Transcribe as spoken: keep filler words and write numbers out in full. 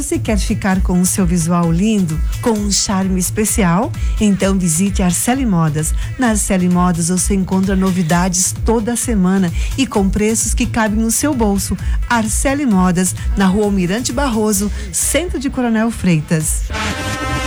Você quer ficar com o seu visual lindo, com um charme especial? Então visite Arcele Modas. Na Arcele Modas você encontra novidades toda semana e com preços que cabem no seu bolso. Arcele Modas, na Rua Almirante Barroso, Centro de Coronel Freitas.